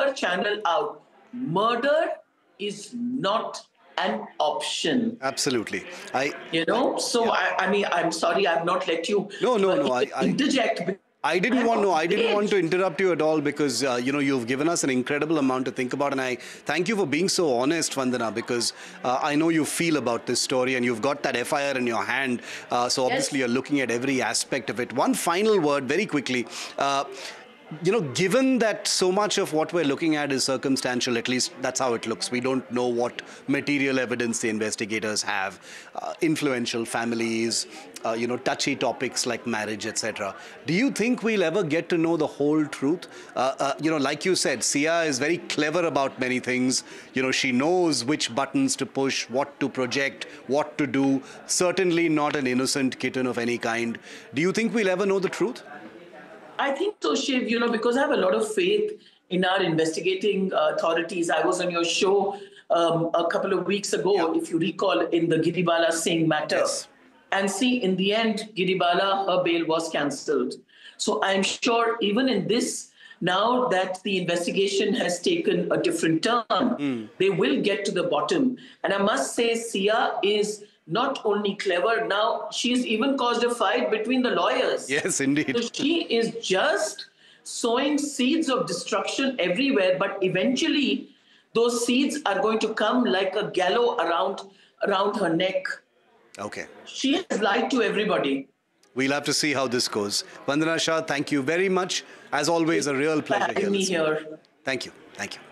entire channel out. Murder is not an option. Absolutely. So Yeah. I mean, I'm sorry, I've not let you No, no, no. even interject. I didn't want no, I didn't want to Outraged. interrupt you at all because you've given us an incredible amount to think about, and I thank you for being so honest, Vandana, because I know you feel about this story and you've got that FIR in your hand. So Yes. obviously you're looking at every aspect of it. One final word, very quickly. Given that so much of what we're looking at is circumstantial, at least that's how it looks. We don't know what material evidence the investigators have, influential families, touchy topics like marriage, etc. Do you think we'll ever get to know the whole truth? Like you said, Sia is very clever about many things. She knows which buttons to push, what to project, what to do. Certainly not an innocent kitten of any kind. Do you think we'll ever know the truth? I think so, Shiv, because I have a lot of faith in our investigating authorities. I was on your show a couple of weeks ago, Yeah. if you recall, in the Giribala Singh matter. Yes. And see, in the end, Giribala, her bail was cancelled. So I'm sure even in this, now that the investigation has taken a different turn, they will get to the bottom. And I must say, Sia is not only clever, now she's even caused a fight between the lawyers. Yes, So indeed. she is just sowing seeds of destruction everywhere, but eventually those seeds are going to come like a gallows around her neck. Okay. She has lied to everybody. We'll have to see how this goes. Vandana Shah, thank you very much. As always, a real For pleasure here having me listening. here. Thank you. Thank you.